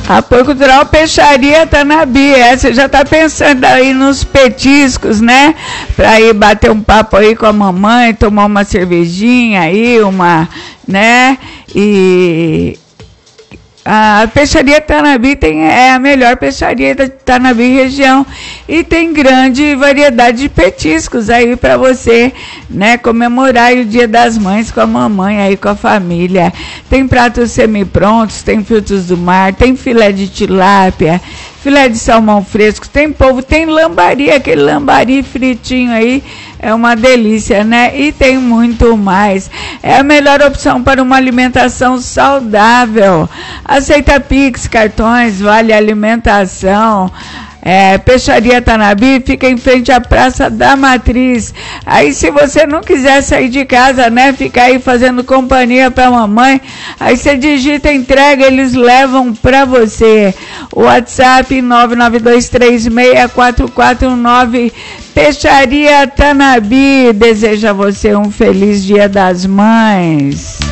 Apoio Cultural Peixaria Tanabi. Você já tá pensando aí nos petiscos, né? Pra ir bater um papo aí com a mamãe, tomar uma cervejinha aí, né? E a Peixaria Tanabi é a melhor peixaria da Tanabi região e tem grande variedade de petiscos aí para você, né, comemorar o Dia das Mães com a mamãe aí, com a família. Tem pratos semi-prontos, tem frutos do mar, tem filé de tilápia, filé de salmão fresco, tem polvo, tem lambari, aquele lambari fritinho aí, é uma delícia, né? E tem muito mais. É a melhor opção para uma alimentação saudável. Aceita Pix, cartões, vale alimentação. Peixaria Tanabi fica em frente à Praça da Matriz. Aí se você não quiser sair de casa, né, ficar aí fazendo companhia para a mamãe, aí você digita entrega, eles levam para você. O WhatsApp 992364449. Peixaria Tanabi deseja a você um feliz Dia das Mães.